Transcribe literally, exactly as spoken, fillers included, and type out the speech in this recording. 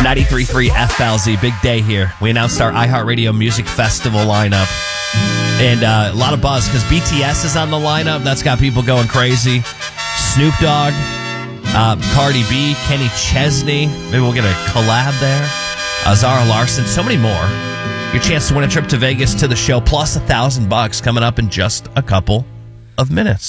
ninety-three point three F L Z, big day here. We announced our iHeartRadio Music Festival lineup. And uh, a lot of buzz because B T S is on the lineup. That's got people going crazy. Snoop Dogg, uh, Cardi B, Kenny Chesney. Maybe we'll get a collab there. Uh, Zara Larson, so many more. Your chance to win a trip to Vegas to the show, plus a thousand bucks coming up in just a couple of minutes.